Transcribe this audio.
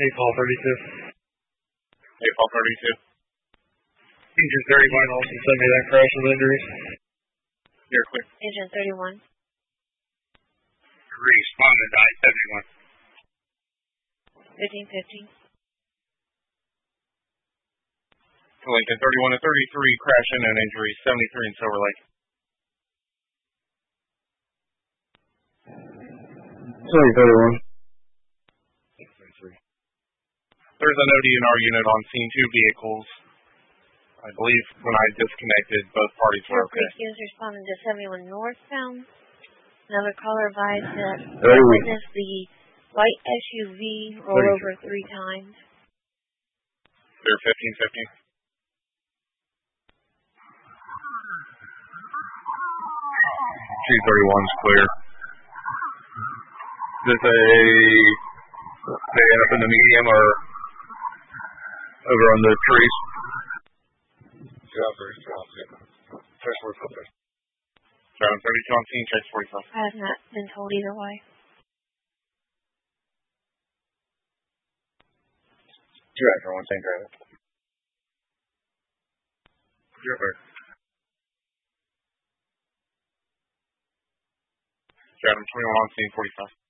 Paul 32. Paul 32. Agent 31 also send me that crash with injuries. You're clear. Agent 31. Respondent I-71. 1550. Lincoln 31 and 33, crashing and injuries, 73 in Silver Lake. 31. There's an ODNR unit on scene, 2 vehicles. I believe when I disconnected, both parties were okay. Creek is responding to 71 northbound. Another caller advised that Witness the white SUV roll over 3 times. They're 1550. G31's clear. Is this they end up in the medium or over on the trees? Chase 45. Driving 32 on scene, Chase 45. I have not been told either way. Director 1, same driver. You're Driving 21 on scene, 45.